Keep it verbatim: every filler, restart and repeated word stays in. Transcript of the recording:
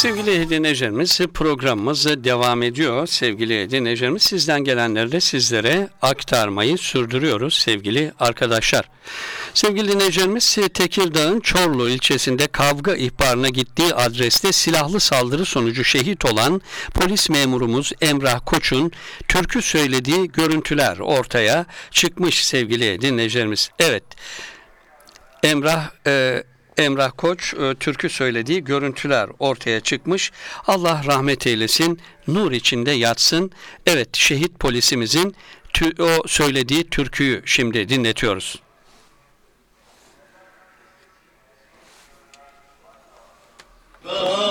Sevgili dinleyicilerimiz, programımız devam ediyor. Sevgili dinleyicilerimiz, sizden gelenleri de sizlere aktarmayı sürdürüyoruz sevgili arkadaşlar. Sevgili dinleyicilerimiz, Tekirdağ'ın Çorlu ilçesinde kavga ihbarına gittiği adreste silahlı saldırı sonucu şehit olan polis memurumuz Emrah Koç'un türkü söylediği görüntüler ortaya çıkmış sevgili dinleyicilerimiz. Evet, Emrah e, Emrah Koç e, türkü söylediği görüntüler ortaya çıkmış. Allah rahmet eylesin, nur içinde yatsın. Evet, şehit polisimizin tü, o söylediği türküyü şimdi dinletiyoruz. Aa!